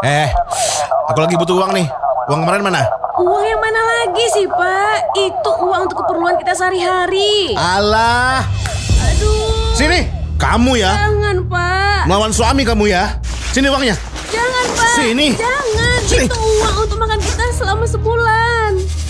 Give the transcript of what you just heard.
Aku lagi butuh uang nih. Uang kemarin mana? Uang yang mana lagi sih, Pak? Itu uang untuk keperluan kita sehari-hari. Alah. Aduh. Sini, kamu ya. Jangan, Pak. Melawan suami kamu ya. Sini uangnya. Jangan, Pak. Sini. Jangan. Sini. Itu uang untuk makan kita selama sebulan.